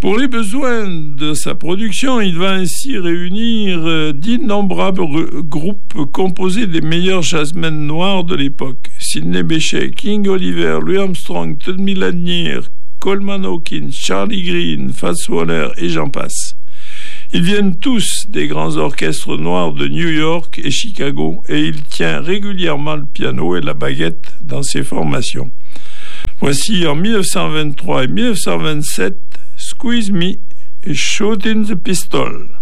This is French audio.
Pour les besoins de sa production, il va ainsi réunir d'innombrables groupes composés des meilleurs jazzmen noirs de l'époque. Sidney Bechet, King Oliver, Louis Armstrong, Thelmy Lanier, Coleman Hawkins, Charlie Green, Fats Waller et j'en passe. Ils viennent tous des grands orchestres noirs de New York et Chicago et il tient régulièrement le piano et la baguette dans ses formations. Voici en 1923 et 1927 Squeeze Me et Shoot in the Pistol.